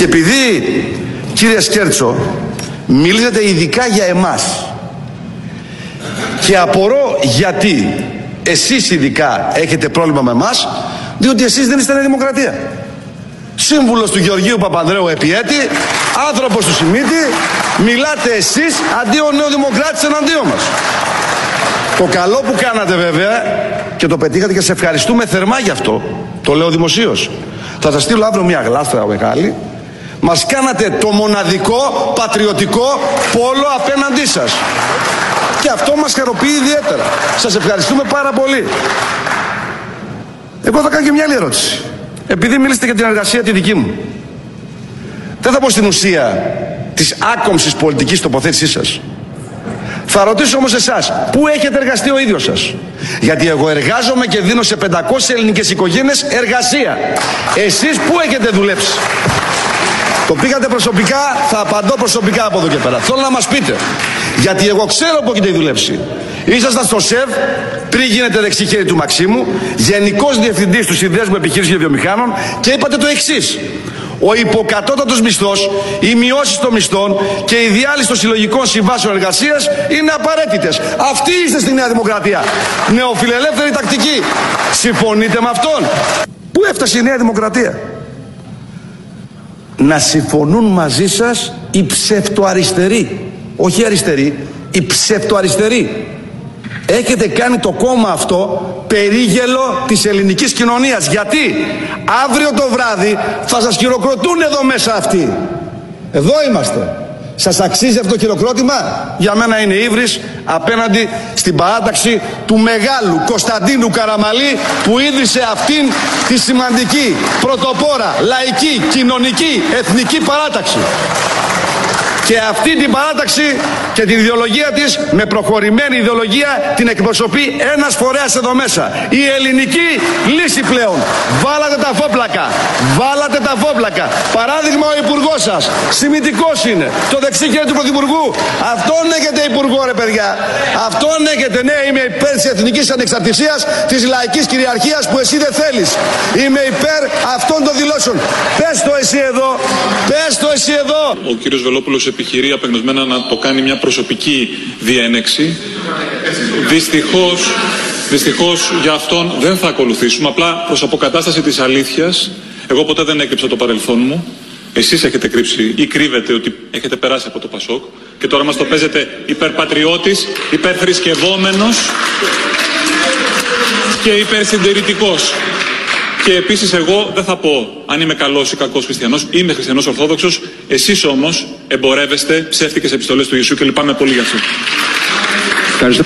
Και επειδή, κύριε Σκέρτσο, μιλήσατε ειδικά για εμάς και απορώ γιατί εσείς ειδικά έχετε πρόβλημα με εμάς, διότι εσείς δεν είστε Νέα Δημοκρατία. Σύμβουλος του Γεωργίου Παπανδρέου επί έτη, άνθρωπος του Σιμίτη, μιλάτε εσείς αντί ο Νεοδημοκράτης εναντίον μας. Το καλό που κάνατε βέβαια και το πετύχατε και σε ευχαριστούμε θερμά γι' αυτό, το λέω δημοσίως. Θα σας στείλω αύριο μια γλάστρα μεγάλη. Μας κάνατε το μοναδικό πατριωτικό πόλο απέναντί σας. Και αυτό μας χαροποιεί ιδιαίτερα. Σας ευχαριστούμε πάρα πολύ. Εγώ θα κάνω και μια άλλη ερώτηση. Επειδή μιλήσατε για την εργασία τη δική μου, δεν θα πω στην ουσία της άκομψης πολιτικής τοποθέτησής σας. Θα ρωτήσω όμως εσάς, πού έχετε εργαστεί ο ίδιος σας? Γιατί εγώ εργάζομαι και δίνω σε 500 ελληνικές οικογένειες εργασία. Εσείς πού έχετε δουλέψει? Το πήγατε προσωπικά, θα απαντώ προσωπικά από εδώ και πέρα. Θέλω να μας πείτε. Γιατί εγώ ξέρω που έχετε δουλέψει. Ήσασταν στο ΣΕΒ πριν γίνετε δεξί χέρι του Μαξίμου, Γενικός Διευθυντής του Συνδέσμου Επιχειρήσεων και Βιομηχάνων, και είπατε το εξής: ο υποκατώτατος μισθός, οι μειώσεις των μισθών και η διάλυση των συλλογικών συμβάσεων εργασίας είναι απαραίτητες. Αυτοί είστε στη Νέα Δημοκρατία. Νεοφιλελεύθερη τακτική. Συμφωνείτε με αυτόν? Πού έφτασε η Νέα Δημοκρατία? Να συμφωνούν μαζί σας οι ψευτοαριστεροί. Όχι αριστεροί, οι ψευτοαριστεροί. Έχετε κάνει το κόμμα αυτό περίγελο της ελληνικής κοινωνίας. Γιατί αύριο το βράδυ θα σας χειροκροτούν εδώ μέσα αυτοί. Εδώ είμαστε. Σας αξίζει αυτό το χειροκρότημα? Για μένα είναι ύβρις απέναντι στην παράταξη του μεγάλου Κωνσταντίνου Καραμαλή, που ίδρυσε αυτήν τη σημαντική, πρωτοπόρα, λαϊκή, κοινωνική, εθνική παράταξη. Και αυτή την παράταξη και την ιδεολογία της, με προχωρημένη ιδεολογία, την εκπροσωπεί ένας φορέας εδώ μέσα. Η ελληνική λύση πλέον. Βάλατε τα φόπλακα. Βάλατε τα φόπλακα. Παράδειγμα, ο υπουργός σας. Σημητικός είναι. Το δεξί χέρι του πρωθυπουργού. Αυτόν έχετε υπουργό, ρε παιδιά. Αυτόν έχετε. Ναι, είμαι υπέρ της εθνικής ανεξαρτησίας, της λαϊκής κυριαρχίας που εσύ δεν θέλεις. Είμαι υπέρ αυτών των δηλώσεων. Πες το εσύ εδώ. Πες το εσύ εδώ. Ο κύριος Βελόπουλος επιχειρεί απεγνωσμένα να το κάνει μια προσωπική διένεξη. Δυστυχώς για αυτόν δεν θα ακολουθήσουμε. Απλά προς αποκατάσταση της αλήθειας, εγώ ποτέ δεν έκρυψα το παρελθόν μου. Εσείς έχετε κρύψει ή κρύβετε ότι έχετε περάσει από το Πασόκ και τώρα μας το παίζετε υπερπατριώτης, υπερθρησκευόμενος και υπερσυντηρητικός. Και επίσης εγώ δεν θα πω αν είμαι καλός ή κακός χριστιανός, είμαι χριστιανός ορθόδοξος. Εσείς όμως εμπορεύεστε ψεύτικες επιστολές του Ιησού και λυπάμαι πολύ για αυτό. Ευχαριστώ.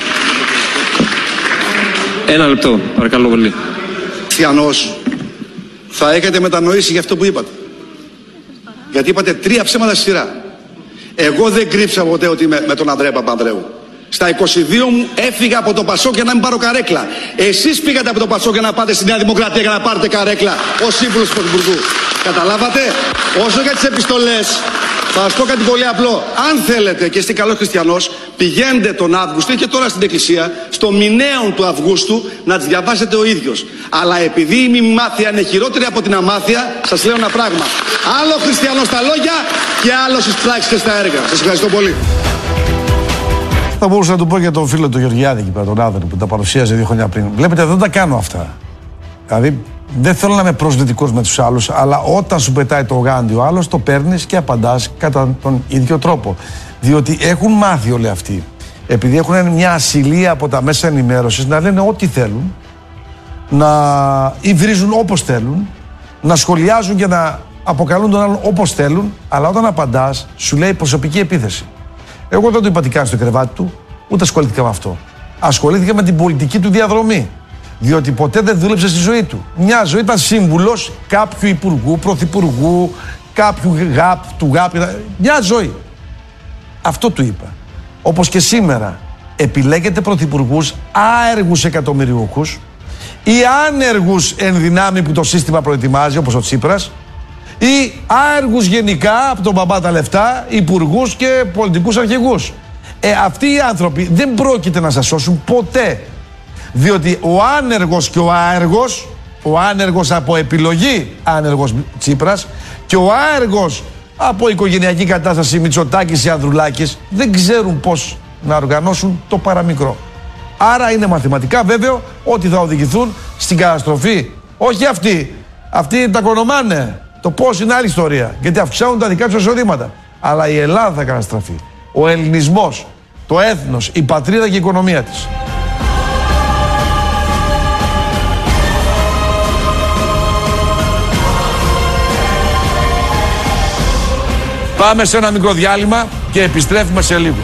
Ένα λεπτό, παρακαλώ πολύ. Χριστιανός, θα έχετε μετανοήσει για αυτό που είπατε. Γιατί είπατε 3 ψέματα στη σειρά. Εγώ δεν κρύψα ποτέ ότι είμαι με τον Ανδρέα Παπανδρέου. Στα 22 μου έφυγα από το Πασόκ για να μην πάρω καρέκλα. Εσείς πήγατε από το Πασόκ για να πάτε στη Νέα Δημοκρατία για να πάρετε καρέκλα ως σύμβουλος του Πρωθυπουργού. Καταλάβατε? Όσο για τις επιστολές, θα σας πω κάτι πολύ απλό. Αν θέλετε και είστε καλός χριστιανός, πηγαίνετε τον Αύγουστο ή και τώρα στην εκκλησία, στο μηνέον του Αυγούστου, να τις διαβάσετε ο ίδιος. Αλλά επειδή η μημάθεια είναι χειρότερη από την αμάθεια, σας λέω ένα πράγμα. Άλλο χριστιανός στα λόγια και άλλο στις πράξεις και στα έργα. Σας ευχαριστώ πολύ. Θα μπορούσα να του πω για τον φίλο του Γεωργιάδη εκεί πέρα, τον Άδωνη, που τα παρουσίαζε 2 χρόνια πριν. Βλέπετε, δεν τα κάνω αυτά. Δηλαδή, δεν θέλω να είμαι προσβλητικός με τους άλλους, αλλά όταν σου πετάει το γάντι ο άλλος, το παίρνεις και απαντάς κατά τον ίδιο τρόπο. Διότι έχουν μάθει όλοι αυτοί, επειδή έχουν μια ασυλία από τα μέσα ενημέρωσης, να λένε ό,τι θέλουν, να υβρίζουν όπως θέλουν, να σχολιάζουν και να αποκαλούν τον άλλον όπως θέλουν, αλλά όταν απαντάς, σου λέει προσωπική επίθεση. Εγώ δεν το είπα τι κάνει στο κρεβάτι του, ούτε ασχολήθηκα με αυτό. Ασχολήθηκα με την πολιτική του διαδρομή. Διότι ποτέ δεν δούλεψε στη ζωή του. Μια ζωή ήταν σύμβουλος κάποιου υπουργού, πρωθυπουργού, κάποιου του ΓΑΠ. Μια ζωή. Αυτό του είπα. Όπως και σήμερα επιλέγετε πρωθυπουργούς άεργους εκατομμυριούχους ή άνεργους εν δυνάμει που το σύστημα προετοιμάζει, όπως ο Τσίπρας, ή άεργους γενικά από τον μπαμπά τα λεφτά, υπουργούς και πολιτικούς αρχηγούς. Αυτοί οι άνθρωποι δεν πρόκειται να σας σώσουν ποτέ. Διότι ο άνεργος και ο άεργος Ο άνεργος από επιλογή, άνεργος Τσίπρας, και ο άεργος από οικογενειακή κατάσταση Μητσοτάκης ή Ανδρουλάκης δεν ξέρουν πώς να οργανώσουν το παραμικρό. Άρα είναι μαθηματικά βέβαιο ότι θα οδηγηθούν στην καταστροφή. Όχι αυτοί. Αυτοί τα κονομάνε. Το πώς είναι άλλη ιστορία. Γιατί αυξάνουν τα δικά τους εισοδήματα. Αλλά η Ελλάδα θα καταστραφεί. Ο ελληνισμός, το έθνος, η πατρίδα και η οικονομία της. Πάμε σε ένα μικρό διάλειμμα και επιστρέφουμε σε λίγο.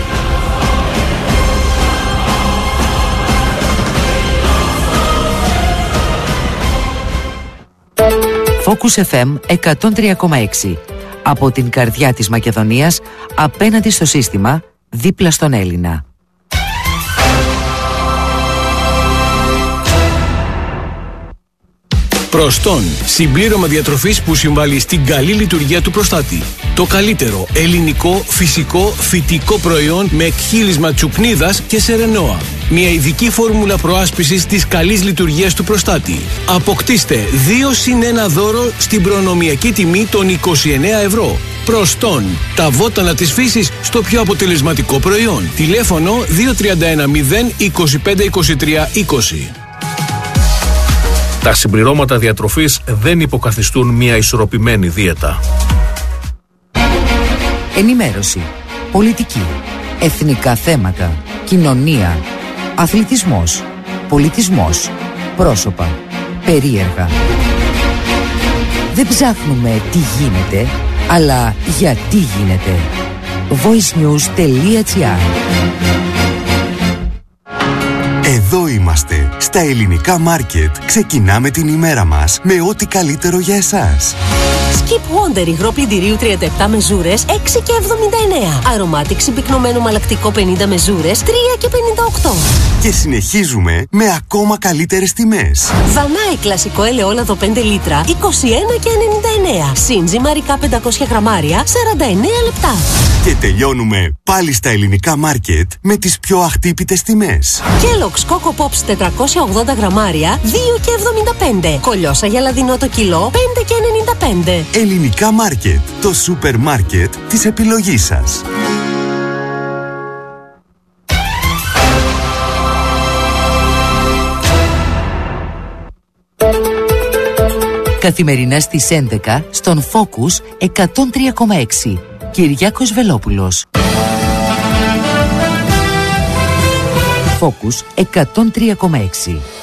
Focus FM 103,6. Από την καρδιά της Μακεδονίας, απέναντι στο σύστημα, δίπλα στον Έλληνα. Προστών, συμπλήρωμα διατροφής που συμβάλλει στην καλή λειτουργία του προστάτη. Το καλύτερο ελληνικό, φυσικό, φυτικό προϊόν με εκχύλισμα τσουπνίδας και σερενόα. Μια ειδική φόρμουλα προάσπισης της καλής λειτουργίας του προστάτη. Αποκτήστε 2+1 δώρο στην προνομιακή τιμή των 29 ευρώ. Προστών, τα βότανα της φύσης στο πιο αποτελεσματικό προϊόν. Τηλέφωνο 2310 25 23 20. Τα συμπληρώματα διατροφής δεν υποκαθιστούν μια ισορροπημένη δίαιτα. Ενημέρωση, πολιτική, εθνικά θέματα, κοινωνία, αθλητισμός, πολιτισμός, πρόσωπα, περίεργα. Δεν ψάχνουμε τι γίνεται, αλλά γιατί γίνεται. voicenews.gr. Εδώ είμαστε, στα ελληνικά μάρκετ. Ξεκινάμε την ημέρα μας με ό,τι καλύτερο για εσάς. Skip Wonder υγρό πλυντηρίου 37 μεζούρες 6,79. Αρωμάτικ συμπυκνωμένο μαλακτικό 50 μεζούρες 3,58. Και συνεχίζουμε με ακόμα καλύτερες τιμές. Δανάη κλασικό ελαιόλαδο 5 λίτρα 21,99. Σύνζι μαρικά 500 γραμμάρια 49 λεπτά. Και τελειώνουμε πάλι στα ελληνικά μάρκετ με τις πιο αχτύπητες τιμές. Kellogg's Coco Pops 480 γραμμάρια 2,75. Κολιόσα για λαδινό το κιλό 5,95. Ελληνικά μάρκετ, το σούπερ μάρκετ της επιλογής σας. Καθημερινά στις 11 στον Focus 103,6. Κυριάκος Βελόπουλος. Focus 103,6.